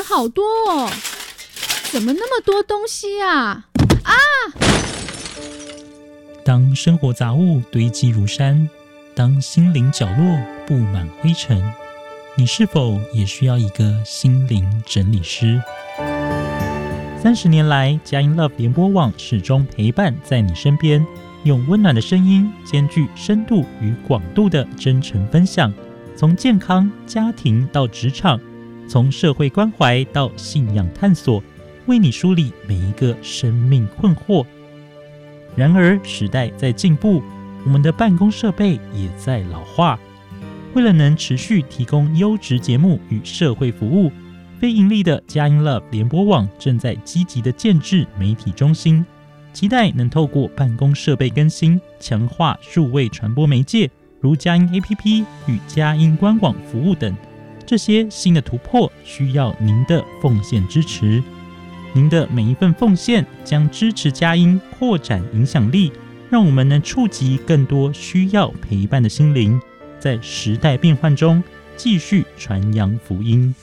好多哦，怎么那么多东西啊？ 当生活杂物堆积如山，当心灵角落布满灰尘，你是否也需要一个心灵整理师？30年来，佳音 Love 联播网始终陪伴在你身边，用温暖的声音，兼具深度与广度的真诚分享，从健康、家庭到职场，从社会关怀到信仰探索，为你梳理每一个生命困惑。然而，时代在进步，我们的办公设备也在老化。为了能持续提供优质节目与社会服务，非盈利的佳音 Love 联播网正在积极的建制媒体中心，期待能透过办公设备更新，强化数位传播媒介，如佳音 APP 与佳音官网服务等。这些新的突破需要您的奉献支持。您的每一份奉献将支持佳音扩展影响力，让我们能触及更多需要陪伴的心灵，在时代变换中继续传扬福音。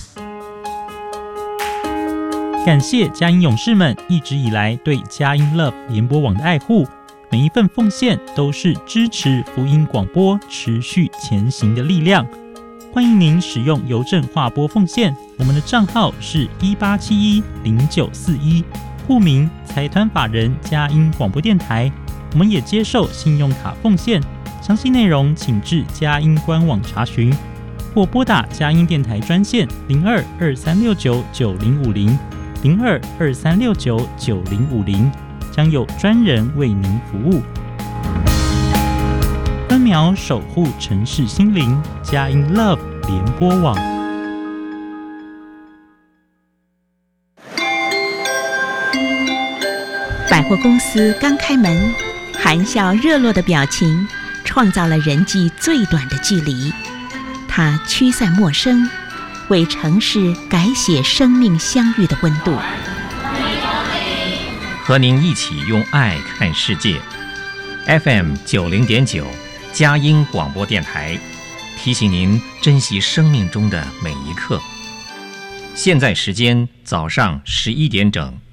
感谢佳音勇士们一直以来对佳音 Love 联播网的爱护，每一份奉献都是支持福音广播持续前行的力量。欢迎您使用邮政划拨奉献，我们的账号是18710941，户名财团法人佳音广播电台。我们也接受信用卡奉献，详细内容请至佳音官网查询，或拨打佳音电台专线02-2369-9050，02-2369-9050，将有专人为您服务。分秒守护城市心灵，佳音 Love 联播网。 百货公司刚开门，含笑热络的表情创造了人际最短的距离。它驱散陌生，为城市改写生命相遇的温度。 和您一起用爱看世界。FM 90.9。佳音广播电台提醒您珍惜生命中的每一刻。现在时间早上11点整。